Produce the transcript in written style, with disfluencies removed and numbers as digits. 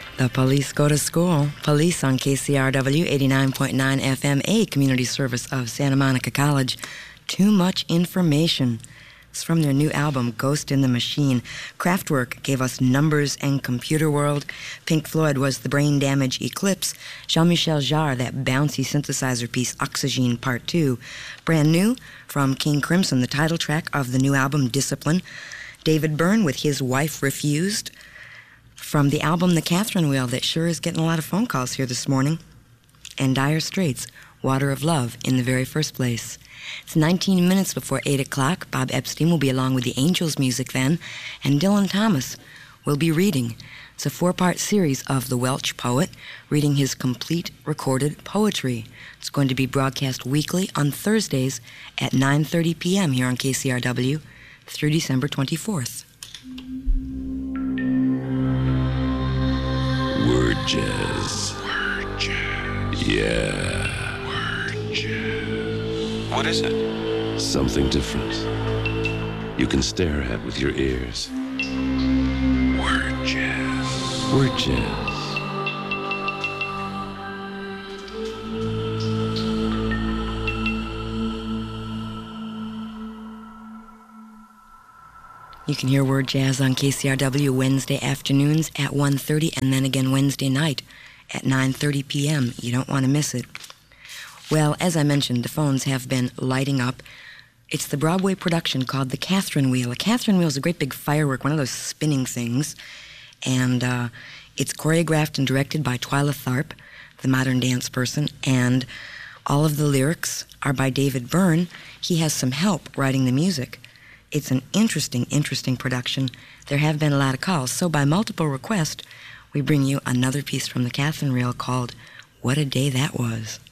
The Police Go to School. Police on KCRW 89.9 FM, a community service of Santa Monica College. Too much information. It's from their new album, Ghost in the Machine. Kraftwerk gave us Numbers and Computer World. Pink Floyd was the Brain Damage Eclipse. Jean-Michel Jarre, that bouncy synthesizer piece, Oxygen Part 2. Brand new from King Crimson, the title track of the new album, Discipline. David Byrne with His Wife Refused. From the album The Catherine Wheel, that sure is getting a lot of phone calls here this morning. And Dire Straits, Water of Love, in the very first place. It's 19 minutes before 8 o'clock. Bob Epstein will be along with the Angels music then, and Dylan Thomas will be reading. It's a 4-part series of The Welsh Poet, reading his complete recorded poetry. It's going to be broadcast weekly on Thursdays at 9:30 p.m. here on KCRW through December 24th. Word jazz. Word jazz. Yeah. Word jazz. What is it? Something different. You can stare at with your ears. Word jazz. Word jazz. You can hear Word Jazz on KCRW Wednesday afternoons at 1:30 and then again Wednesday night at 9:30 p.m. You don't want to miss it. Well, as I mentioned, the phones have been lighting up. It's the Broadway production called The Catherine Wheel. A Catherine Wheel is a great big firework, one of those spinning things. And it's choreographed and directed by Twyla Tharp, the modern dance person. And all of the lyrics are by David Byrne. He has some help writing the music. It's an interesting production. There have been a lot of calls, so by multiple request, we bring you another piece from the Catherine Wheel called What a Day That Was.